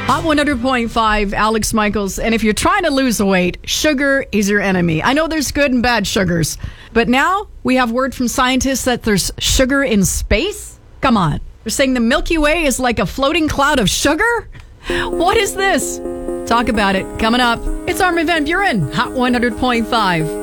Hot 100.5, Alex Michaels. And if you're trying to lose weight, sugar is your enemy. I know there's good and bad sugars, but now we have word from scientists that there's sugar in space? Come on. They're saying the Milky Way is like a floating cloud of sugar? What is this? Talk about it coming up. It's Armin van Buren, Hot 100.5.